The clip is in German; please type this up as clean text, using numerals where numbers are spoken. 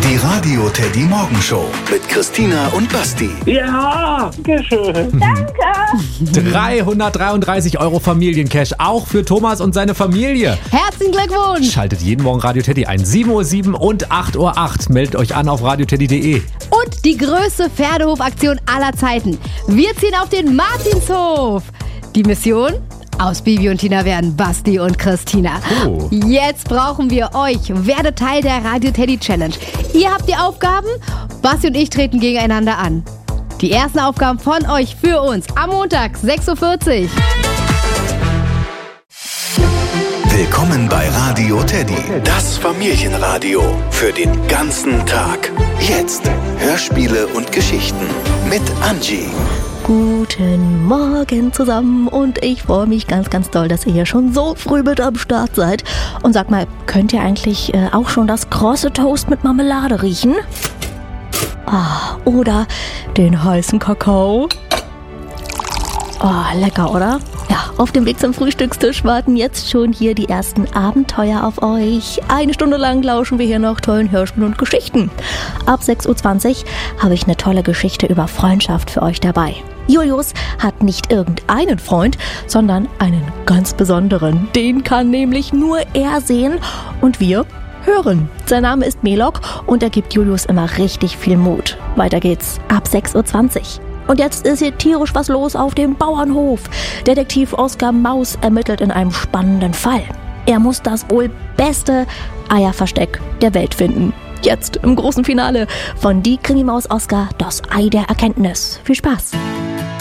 Die Radio Teddy Morgenshow mit Christina und Basti. Ja, schön. Danke. 333 € Familiencash, auch für Thomas und seine Familie. Herzlichen Glückwunsch. Schaltet jeden Morgen Radio Teddy ein. 7:07 Uhr und 8:08 Uhr. Meldet euch an auf radioteddy.de. Und die größte Pferdehofaktion aller Zeiten. Wir ziehen auf den Martinshof. Die Mission? Aus Bibi und Tina werden Basti und Christina. Oh. Jetzt brauchen wir euch. Werdet Teil der Radio Teddy Challenge. Ihr habt die Aufgaben, Basti und ich treten gegeneinander an. Die ersten Aufgaben von euch für uns am Montag, 6:40 Uhr. Willkommen bei Radio Teddy, das Familienradio für den ganzen Tag. Jetzt Hörspiele und Geschichten mit Angie. Guten Morgen zusammen und ich freue mich ganz, ganz doll, dass ihr hier schon so früh mit am Start seid. Und sag mal, könnt ihr eigentlich auch schon das krosse Toast mit Marmelade riechen? Oder den heißen Kakao? Lecker, oder? Ja, auf dem Weg zum Frühstückstisch warten jetzt schon hier die ersten Abenteuer auf euch. 1 Stunde lang lauschen wir hier noch tollen Hörspielen und Geschichten. Ab 6:20 Uhr habe ich eine tolle Geschichte über Freundschaft für euch dabei. Julius hat nicht irgendeinen Freund, sondern einen ganz besonderen. Den kann nämlich nur er sehen und wir hören. Sein Name ist Melok und er gibt Julius immer richtig viel Mut. Weiter geht's ab 6:20 Uhr. Und jetzt ist hier tierisch was los auf dem Bauernhof. Detektiv Oskar Maus ermittelt in einem spannenden Fall. Er muss das wohl beste Eierversteck der Welt finden. Jetzt im großen Finale von Die Krimimaus Oskar, das Ei der Erkenntnis. Viel Spaß!